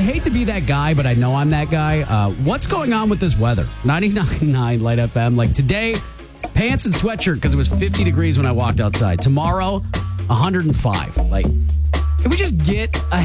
I hate to be that guy, but I know I'm that guy. What's going on with this weather? 99.9 Light FM. Like today, pants and sweatshirt because it was 50 degrees when I walked outside. Tomorrow, 105. Like, can we just get a